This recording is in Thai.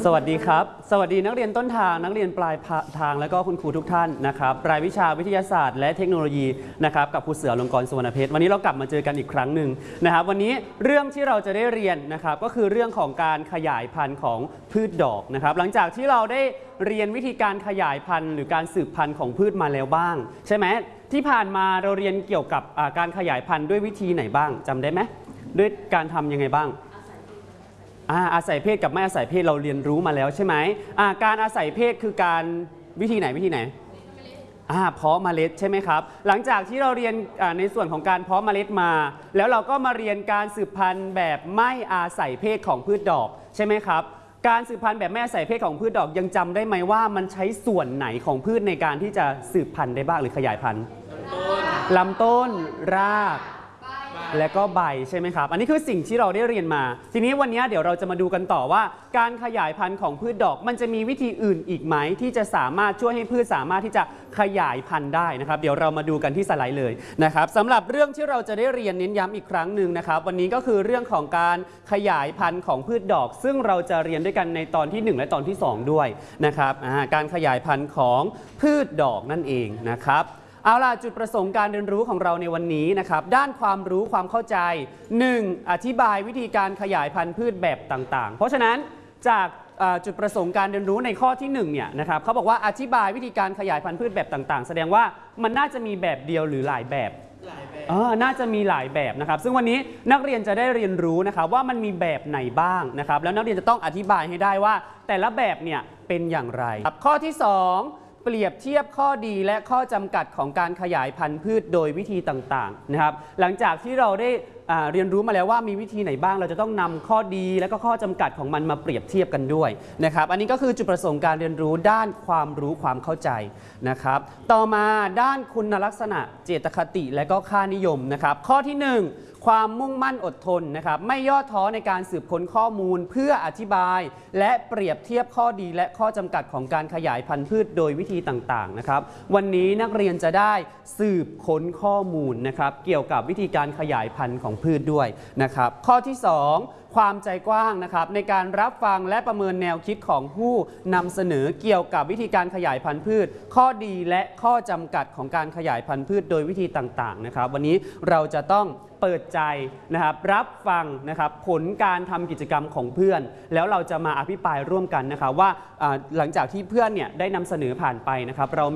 สวัสดีครับสวัสดีนักเรียนต้นทางนักเรียนปลายทางและก็คุณครูทุกท่านนะครับรายวิชาวิทยาศาสตร์และเทคโนโลยีนะครับกับครูเสืออลงกรณ์ สุวรรณเพชรวันนี้เรากลับมาเจอกันอีกครั้งหนึ่งนะครับวันนี้เรื่องที่เราจะได้เรียนนะครับก็คือเรื่องของการขยายพันธุ์ของพืชดอกนะครับหลังจากที่เราได้เรียนวิธีการขยายพันธุ์หรือการสืบพันธุ์ของพืชมาแล้วบ้างใช่ไหมที่ผ่านมาเราเรียนเกี่ยวกับการขยายพันธุ์ด้วยวิธีไหนบ้างจำได้ไหมด้วยการทำยังไงบ้างอาศัยเพศกับไม่อาศัยเพศเราเรียนรู้มาแล้วใช่ไหมการอาศัยเพศคือการวิธีไหนเพาะเมล็ดใช่ไหมครับหลังจากที่เราเรียนในส่วนของการเพาะเมล็ดมาแล้วเราก็มาเรียนการสืบพันธุ์แบบไม่อาศัยเพศของพืชดอกใช่ไหมครับการสืบพันธุ์แบบไม่อาศัยเพศของพืชดอกยังจำได้ไหมว่ามันใช้ส่วนไหนของพืชในการที่จะสืบพันธุ์ได้บ้างหรือขยายพันธุ์ลำต้นรากและก็ใบใช่ไหมครับอันนี้คือสิ่งที่เราได้เรียนมาทีนี้วันนี้เดี๋ยวเราจะมาดูกันต่อว่าการขยายพันธุ์ของพืชดอกมันจะมีวิธีอื่นอีกไหมที่จะสามารถช่วยให้พืชสามารถที่จะขยายพันธุ์ได้นะครับเดี๋ยวเรามาดูกันที่สไลด์เลยนะครับสำหรับเรื่องที่เราจะได้เรียนเน้นย้ำอีกครั้งหนึ่งนะครับวันนี้ก็คือเรื่องของการขยายพันธุ์ของพืชดอกซึ่งเราจะเรียนด้วยกันในตอนที่1และตอนที่2ด้วยนะครับการขยายพันธุ์ของพืชดอกนั่นเองนะครับเอาล่ะจุดประสงค์การเรียนรู้ของเราในวันนี้นะครับด้านความรู้ความเข้าใจ 1. อธิบายวิธีการขยายพันธุ์พืชแบบต่างๆเพราะฉะนั้นจากจุดประสงค์การเรียนรู้ในข้อที่1เนี่ยนะครับเขาบอกว่าอธิบายวิธีการขยายพันธุ์พืชแบบต่างๆแสดงว่ามันน่าจะมีแบบเดียวหรือหลายแบบน่าจะมีหลายแบบนะครับซึ่งวันนี้นักเรียนจะได้เรียนรู้นะครับว่ามันมีแบบไหนบ้างนะครับแล้วนักเรียนจะต้องอธิบายให้ได้ว่าแต่ละแบบเนี่ยเป็นอย่างไรข้อที่2เปรียบเทียบข้อดีและข้อจำกัดของการขยายพันธุ์พืชโดยวิธีต่างๆนะครับหลังจากที่เราได้เรียนรู้มาแล้วว่ามีวิธีไหนบ้างเราจะต้องนำข้อดีและก็ข้อจำกัดของมันมาเปรียบเทียบกันด้วยนะครับอันนี้ก็คือจุดประสงค์การเรียนรู้ด้านความรู้ความเข้าใจนะครับต่อมาด้านคุณลักษณะเจตคติและก็ค่านิยมนะครับข้อที่1ความมุ่งมั่นอดทนนะครับไม่ย่อท้อในการสืบค้นข้อมูลเพื่ออธิบายและเปรียบเทียบข้อดีและข้อจำกัดของการขยายพันธุ์พืชโดยวิธีต่างๆนะครับวันนี้นักเรียนจะได้สืบค้นข้อมูลนะครับเกี่ยวกับวิธีการขยายพันธุ์ของพืชด้วยนะครับข้อที่2ความใจกว้างนะครับในการรับฟังและประเมินแนวคิดของผู้นำเสนอเกี่ยวกับวิธีการขยายพันธุ์พืชข้อดีและข้อจำกัดของการขยายพันธุ์พืชโดยวิธีต่างๆนะครับวันนี้เราจะต้องเปิดใจนะครับรับฟังนะครับผลการทำกิจกรรมของเพื่อนแล้วเราจะมาอภิปรายร่วมกันนะครับว่าหลังจากที่เพื่อนเนี่ยได้นำเสนอผ่านไปนะครับเรา